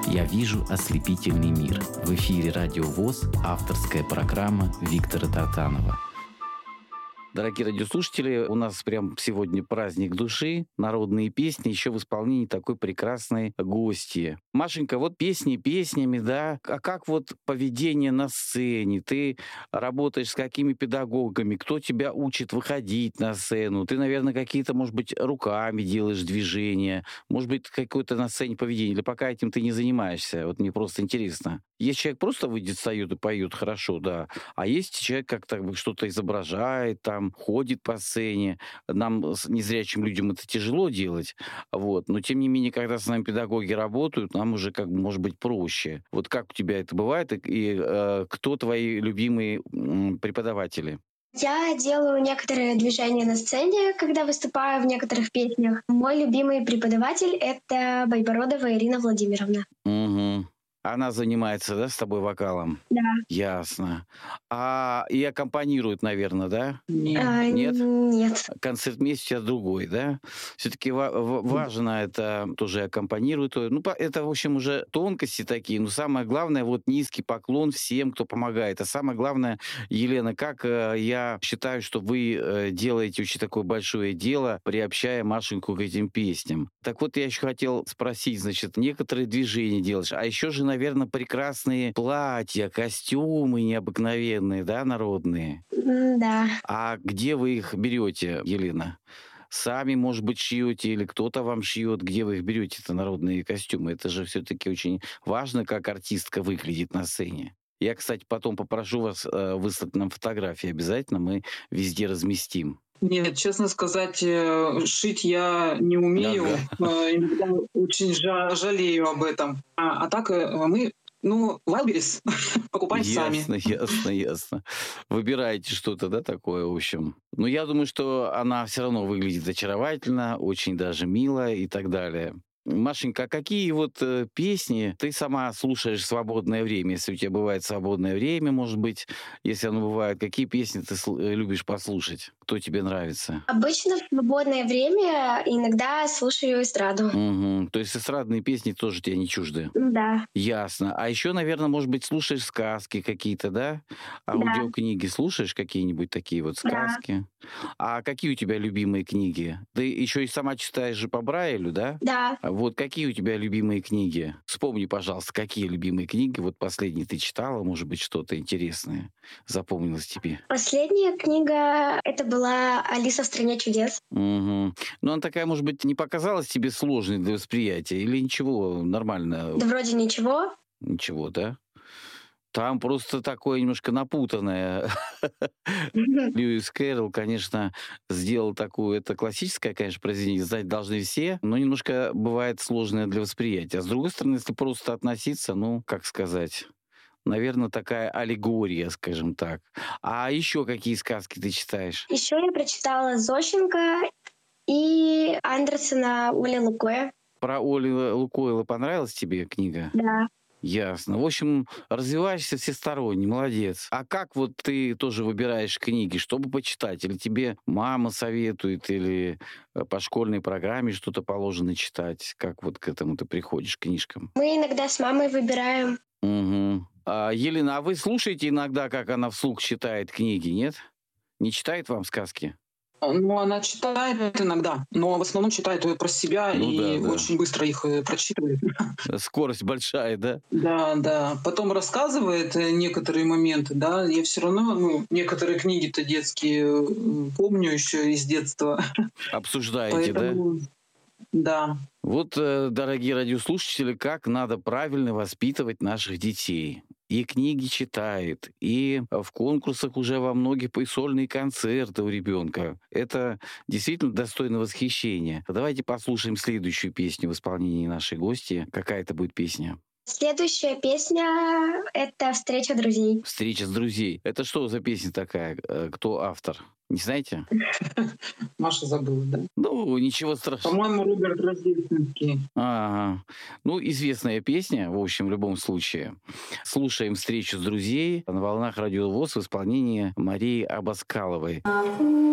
Я вижу ослепительный мир. В эфире Радио ВОС, авторская программа Виктора Тартанова. Дорогие радиослушатели, у нас прям сегодня праздник души, народные песни, еще в исполнении такой прекрасной гости. Машенька, вот песни песнями, да, а как вот поведение на сцене? Ты работаешь с какими педагогами? Кто тебя учит выходить на сцену? Ты, наверное, какие-то, может быть, руками делаешь движения, может быть, какое-то на сцене поведение, или пока этим ты не занимаешься? Вот мне просто интересно. Есть человек просто выйдет, встает и поет хорошо, да, а есть человек как-то что-то изображает, там, ходит по сцене. Нам, незрячим людям, это тяжело делать, вот, но тем не менее, когда с нами педагоги работают, нам уже как бы может быть проще. Вот как у тебя это бывает, и кто твои любимые преподаватели? Я делаю некоторые движения на сцене, когда выступаю в некоторых песнях. Мой любимый преподаватель — это Байбородова Ирина Владимировна. Угу. Она занимается, да, с тобой вокалом? Да. Ясно. И аккомпанирует, наверное, да? Нет? Нет. Концерт вместе у тебя другой, да? Все-таки важно это тоже аккомпанирует. Ну, это, в общем, уже тонкости такие. Но самое главное, вот низкий поклон всем, кто помогает. А самое главное, Елена, как я считаю, что вы делаете очень такое большое дело, приобщая Машеньку к этим песням. Так вот, я еще хотел спросить, значит, некоторые движения делаешь, а еще же, наверное, прекрасные платья, костюмы необыкновенные, да, народные? Да. А где вы их берете, Елена? Сами, может быть, шьете или кто-то вам шьет? Где вы их берете, это народные костюмы? Это же все-таки очень важно, как артистка выглядит на сцене. Я, кстати, потом попрошу вас выслать нам фотографии обязательно, мы везде разместим. Нет, честно сказать, шить я не умею. Иногда очень жалею об этом. А так мы, Wildberries покупаем сами. Ясно. Выбираете что-то, да, такое, в общем. Но я думаю, что она все равно выглядит очаровательно, очень даже мило и так далее. Машенька, а какие вот песни ты сама слушаешь в свободное время? Если у тебя бывает свободное время, может быть, если оно бывает, какие песни ты любишь послушать? Кто тебе нравится? Обычно в свободное время иногда слушаю эстраду. Угу. То есть эстрадные песни тоже тебе не чужды? Да. Ясно. А еще, наверное, может быть, слушаешь сказки какие-то, да? Аудиокниги слушаешь какие-нибудь такие вот сказки? Да. А какие у тебя любимые книги? Ты еще и сама читаешь же по Брайлю, да? Да. Вот какие у тебя любимые книги? Вспомни, пожалуйста, какие любимые книги вот последние ты читала, может быть, что-то интересное запомнилось тебе? Последняя книга — это была «Алиса в стране чудес». Угу. Ну, она такая, может быть, не показалась тебе сложной для восприятия или ничего, нормально? Да вроде ничего. Ничего, да? Там просто такое немножко напутанное. Льюис Кэрролл, конечно, сделал такую, это классическое, конечно, произведение, знать должны все, но немножко бывает сложное для восприятия. А с другой стороны, если просто относиться, как сказать, наверное, такая аллегория, скажем так. А еще какие сказки ты читаешь? Еще я прочитала Зощенко и Андерсона «Оля Лукоя». Про Олю Лукойла понравилась тебе книга? Да. Ясно. В общем, развиваешься всесторонне, молодец. А как вот ты тоже выбираешь книги, чтобы почитать? Или тебе мама советует, или по школьной программе что-то положено читать? Как вот к этому ты приходишь, к книжкам? Мы иногда с мамой выбираем. Угу. Елена, а вы слушаете иногда, как она вслух читает книги, нет? Не читает вам сказки? Она читает иногда, но в основном читает про себя очень быстро их прочитывает. Скорость большая, да? Да. Потом рассказывает некоторые моменты, да. Я все равно, некоторые книги-то детские помню еще из детства. Обсуждаете, поэтому, да? Вот, дорогие радиослушатели, как надо правильно воспитывать наших детей. И книги читает, и в конкурсах уже во многих и сольные концерты у ребенка. Это действительно достойно восхищения. Давайте послушаем следующую песню в исполнении нашей гости. Какая это будет песня? Следующая песня — это «Встреча друзей». «Встреча с друзей». Это что за песня такая? Кто автор? Не знаете? Маша забыла, да? Ничего страшного. По-моему, Роберт Рождественский. Ага. Известная песня, в общем, в любом случае. Слушаем «Встречу с друзей» на волнах Радио ВОС в исполнении Марии Абаскаловой.